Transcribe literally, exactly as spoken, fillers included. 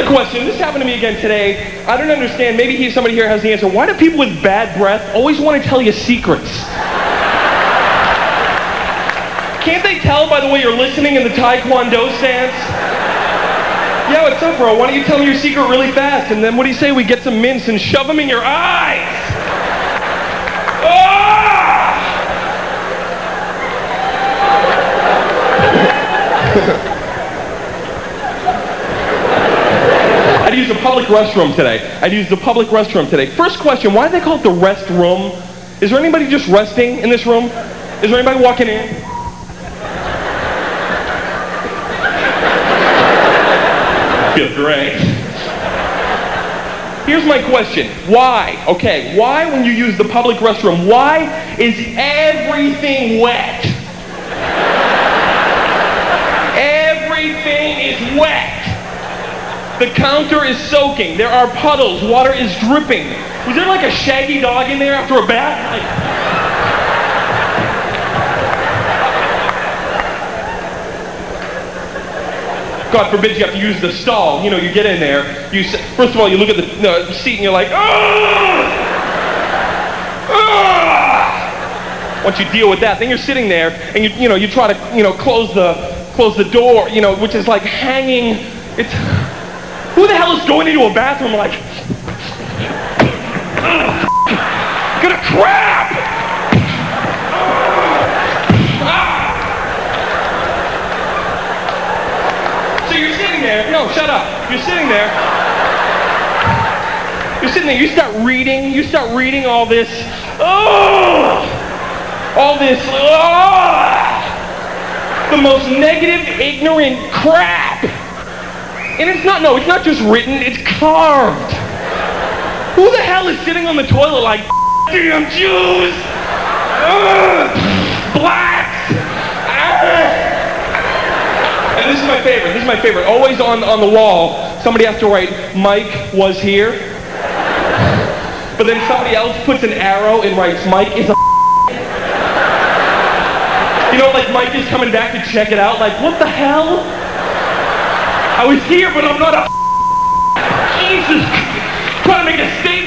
question. This happened to me again today. I don't understand. Maybe he, somebody here has the answer. Why do people with bad breath always want to tell you secrets? Can't they tell by the way you're listening in the Taekwondo stance? Yeah, what's up, bro? Why don't you tell me your secret really fast? And then what do you say? We get some mints and shove them in your eyes. Ah! I'd use the public restroom today. I'd use the public restroom today. First question, why do they call it the rest room? Is there anybody just resting in this room? Is there anybody walking in? Feel great. Here's my question. Why? Okay, why when you use the public restroom, why is everything wet? Everything is wet. The counter is soaking. There are puddles. Water is dripping. Was there like a shaggy dog in there after a bath? Like... God forbid you have to use the stall. You know, you get in there. You first of all, you look at the uh, seat and you're like, ah! Ah! Once you deal with that, then you're sitting there and you you know you try to you know close the close the door. You know, which is like hanging. It's who the hell is going into a bathroom like gonna crap? No, shut up. You're sitting there. You're sitting there. You start reading. You start reading all this. Oh, all this. Oh, the most negative, ignorant crap. And it's not. No, it's not just written. It's carved. Who the hell is sitting on the toilet like damn Jews, uh, blacks? Uh, And this is my favorite, this is my favorite. Always on, on the wall, somebody has to write, Mike was here. But then somebody else puts an arrow and writes, Mike is a You know, like Mike is coming back to check it out, like, what the hell? I was here, but I'm not a Jesus. Trying to make a statement.